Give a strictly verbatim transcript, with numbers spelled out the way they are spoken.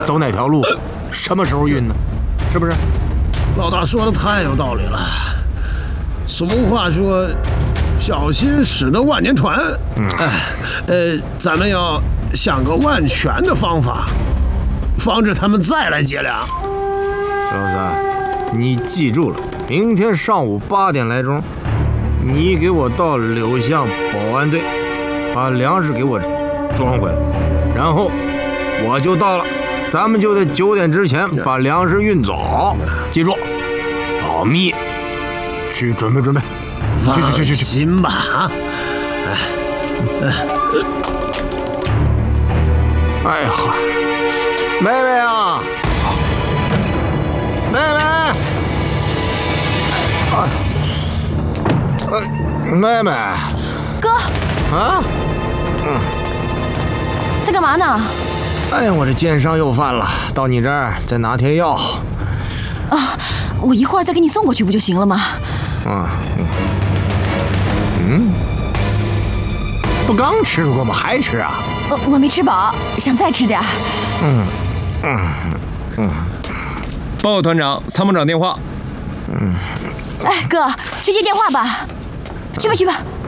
走哪条路，什么时候运呢？是不是？ 老大说的太有道理了。俗话说，小心驶得万年船。嗯，哎，呃，咱们要想个万全的方法，防止他们再来劫粮。 老三，你记住了，明天上午八点来钟，你给我到柳巷保安队，把粮食给我装回来，然后我就到了。咱们就在九点之前把粮食运走，记住，保密。去准备准备，去去去去去， 行吧啊！哎， 哎呀，妹妹啊，妹妹，哎，哎，妹妹， 哥， 啊， 嗯，在干嘛呢？ 哎呀，我这肩伤又犯了，到你这儿再拿贴药。 啊，我一会儿再给你送过去不就行了吗？ 啊，嗯，不刚吃过吗？还吃啊？ 我我没吃饱，想再吃点。 嗯嗯嗯。 报团长，参谋长电话。 嗯。 哎，哥，去接电话吧。去吧去吧。